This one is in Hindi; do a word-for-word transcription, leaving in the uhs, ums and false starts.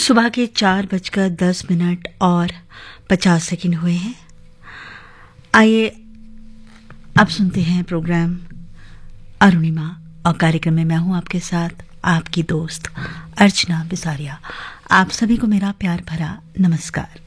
सुबह के चार बजकर दस मिनट और पचास सेकंड हुए हैं। आइए अब सुनते हैं प्रोग्राम अरुणिमा, और कार्यक्रम में मैं हूं आपके साथ आपकी दोस्त अर्चना बिसारिया। आप सभी को मेरा प्यार भरा नमस्कार।